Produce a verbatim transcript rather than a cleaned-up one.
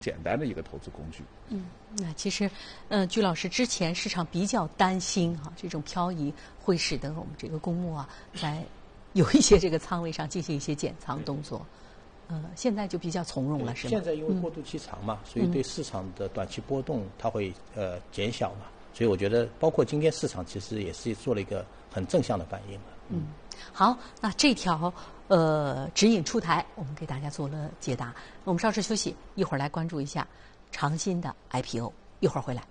简单的一个投资工具。 嗯，那其实，嗯、呃，据老师之前市场比较担心哈、啊，这种漂移会使得我们这个公募啊，在有一些这个仓位上进行一些减仓动作。呃，现在就比较从容了，是吗？ 现在因为过渡期长嘛，嗯、所以对市场的短期波动它会呃减小嘛，所以我觉得包括今天市场其实也是做了一个很正向的反应了。 嗯，好，那这条呃指引出台，我们给大家做了解答。我们稍事休息，一会儿来关注一下长鑫的 I P O， 一会儿回来。